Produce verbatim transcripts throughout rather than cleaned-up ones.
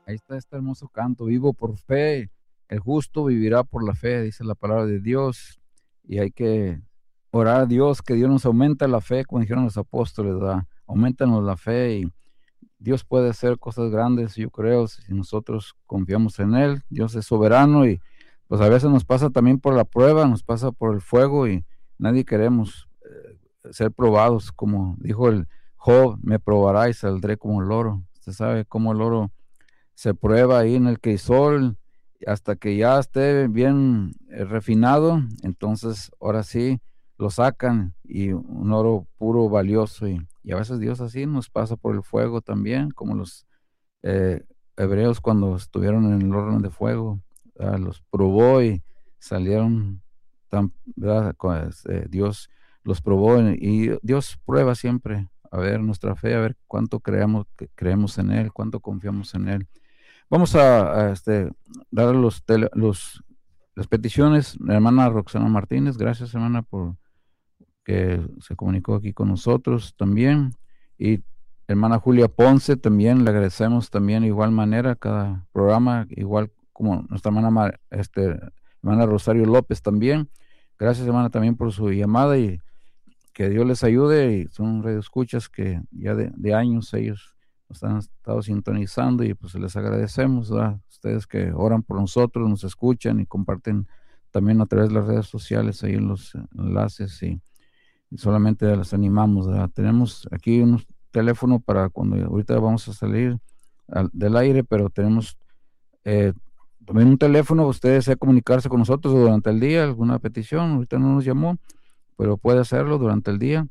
Ahí está este hermoso canto, vivo por fe, el justo vivirá por la fe, dice la palabra de Dios, y hay que orar a Dios, que Dios nos aumente la fe, como dijeron los apóstoles, ¿verdad? Aumentanos la fe y Dios puede hacer cosas grandes, yo creo, si nosotros confiamos en Él. Dios es soberano y pues a veces nos pasa también por la prueba, nos pasa por el fuego y nadie queremos eh, ser probados, como dijo el Job, me probará y saldré como el oro. Usted sabe cómo el oro se prueba ahí en el crisol hasta que ya esté bien eh, refinado, entonces ahora sí lo sacan y un oro puro, valioso, y, y a veces Dios así nos pasa por el fuego también, como los eh, hebreos cuando estuvieron en el horno de fuego, ¿verdad? Los probó y salieron tan, ¿verdad? Eh, Dios los probó y Dios prueba siempre a ver nuestra fe, a ver cuánto creemos, creemos en Él, cuánto confiamos en Él. Vamos a, a, este, dar los, tele, los las peticiones. La hermana Roxana Martínez, gracias hermana por que se comunicó aquí con nosotros también. Y hermana Julia Ponce también, le agradecemos también de igual manera cada programa, igual como nuestra hermana, este, hermana Rosario López también. Gracias hermana también por su llamada y que Dios les ayude. Y son radioescuchas que ya de, de años ellos nos han estado sintonizando y pues les agradecemos a ustedes que oran por nosotros, nos escuchan y comparten también a través de las redes sociales ahí en los enlaces y, y solamente les animamos. ¿Verdad? Tenemos aquí un teléfono para cuando ahorita vamos a salir al, del aire, pero tenemos eh, también un teléfono, ustedes desea comunicarse con nosotros durante el día, alguna petición, ahorita no nos llamó, pero puede hacerlo durante el día.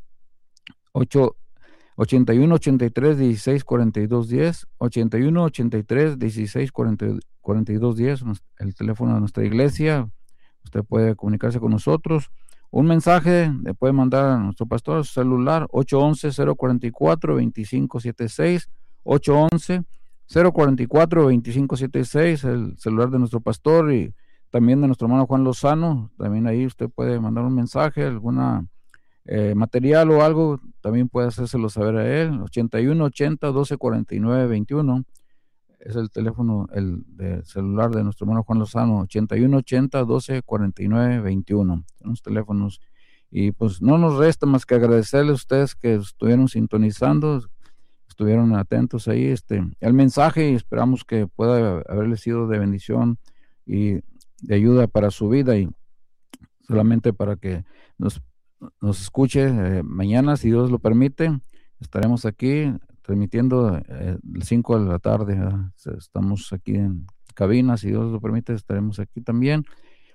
ocho ochenta y uno, ochenta y tres, dieciséis, cuarenta y dos, diez, ochenta y uno, ochenta y tres, dieciséis, cuarenta, cuarenta y dos, diez, el teléfono de nuestra iglesia. Usted puede comunicarse con nosotros. Un mensaje le puede mandar a nuestro pastor a su celular, ocho once, cero cuarenta y cuatro, veinticinco setenta y seis, ocho once, cero cuarenta y cuatro, veinticinco setenta y seis, el celular de nuestro pastor y también de nuestro hermano Juan Lozano. También ahí usted puede mandar un mensaje, alguna eh, material o algo, también puede hacérselo saber a él. ochenta y uno, ochenta, doce, cuarenta y nueve, veintiuno es el teléfono, el de celular de nuestro hermano Juan Lozano, ochenta y uno, ochenta, doce, cuarenta y nueve, veintiuno. Son los teléfonos. Y pues no nos resta más que agradecerles a ustedes que estuvieron sintonizando, estuvieron atentos ahí este, el mensaje, y esperamos que pueda haberles sido de bendición y de ayuda para su vida, y solamente para que nos, nos escuche eh, mañana, si Dios lo permite, estaremos aquí transmitiendo eh, cinco de la tarde, ¿verdad? Estamos aquí en cabina, si Dios lo permite, estaremos aquí también.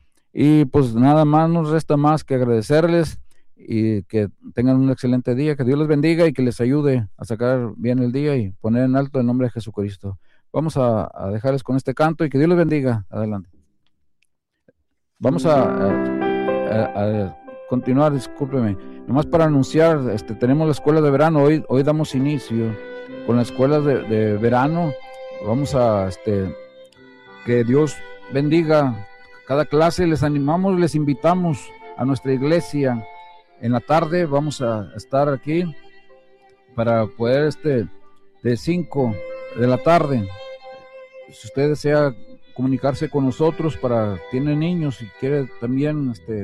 Y pues nada más nos resta más que agradecerles y que tengan un excelente día, que Dios les bendiga y que les ayude a sacar bien el día y poner en alto el nombre de Jesucristo. Vamos a, a dejarles con este canto y que Dios les bendiga. Adelante. Vamos a, a, a, a continuar, discúlpeme, nomás para anunciar, este, tenemos la escuela de verano, hoy, hoy damos inicio con la escuela de, de verano. Vamos a, este, que Dios bendiga cada clase, les animamos, les invitamos a nuestra iglesia. En la tarde vamos a estar aquí para poder, este, de cinco de la tarde, si usted desea comunicarse con nosotros, para, tiene niños y quiere también, este,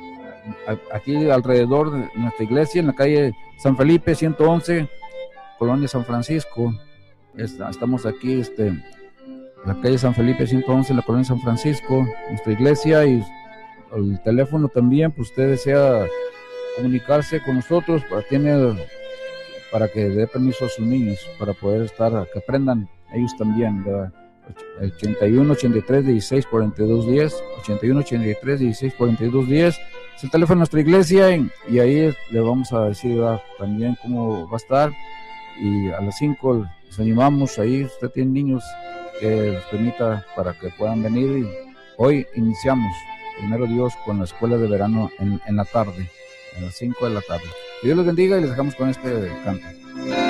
aquí alrededor de nuestra iglesia, en la calle San Felipe ciento once, Colonia San Francisco, estamos aquí, este, en la calle San Felipe ciento once, en la Colonia San Francisco, nuestra iglesia, y el teléfono también, pues usted desea comunicarse con nosotros, para, tiene, para que dé permiso a sus niños, para poder estar, que aprendan ellos también, ¿verdad? ochenta y uno, ochenta y tres, dieciséis, cuarenta y dos, diez, ochenta y uno, ochenta y tres, dieciséis, cuarenta y dos, diez, es el teléfono de nuestra iglesia, y, y ahí le vamos a decir, ¿verdad?, también cómo va a estar, y a las cinco les animamos, ahí usted tiene niños, que les permita para que puedan venir, y hoy iniciamos, primero Dios, con la escuela de verano en, en la tarde, a las cinco de la tarde. Que Dios les bendiga y les dejamos con este canto.